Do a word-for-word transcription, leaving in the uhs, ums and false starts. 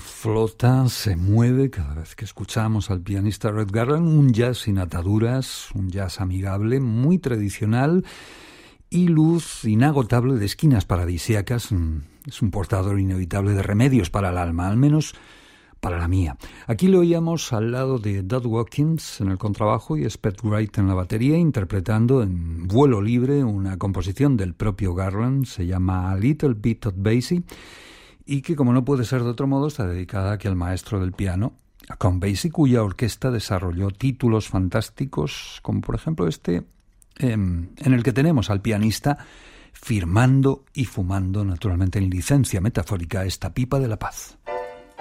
flota, se mueve cada vez que escuchamos al pianista Red Garland, un jazz sin ataduras, un jazz amigable, muy tradicional y luz inagotable de esquinas paradisíacas. Es un portador inevitable de remedios para el alma, al menos para la mía. Aquí lo oíamos al lado de Dud Watkins en el contrabajo y Spett Wright en la batería, interpretando en vuelo libre una composición del propio Garland, se llama A Little Bit of Basie, y que, como no puede ser de otro modo, está dedicada aquí al maestro del piano, a Count Basie, cuya orquesta desarrolló títulos fantásticos, como por ejemplo este, eh, en el que tenemos al pianista firmando y fumando, naturalmente en licencia metafórica, esta pipa de la paz.